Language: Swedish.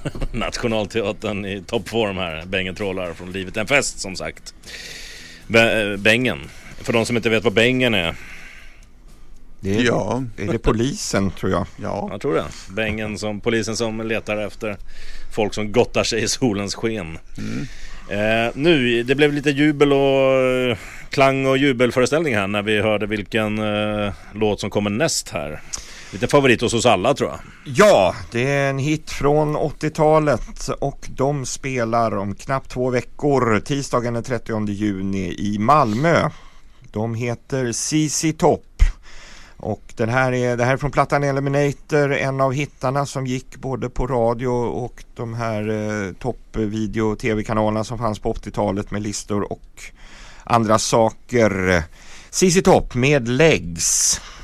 Nationalteatern i toppform här. Bängen trålar från livet. En fest som sagt. Bängen. För de som inte vet vad Bängen är. Är det polisen tror jag? Ja, jag tror det. Bängen som polisen som letar efter folk som gottar sig i solens sken. Nu, det blev lite jubel och klang och jubelföreställning här när vi hörde vilken låt som kommer näst här. Lite favorit hos oss alla tror jag. Ja, det är en hit från 80-talet och de spelar om knappt 2 veckor, tisdagen den 30 juni i Malmö. De heter ZZ Top. Och det här är från plattan Eliminator, en av hittarna som gick både på radio och de här toppvideo- tv-kanalerna som fanns på 80-talet med listor och andra saker. ZZ Top med Legs.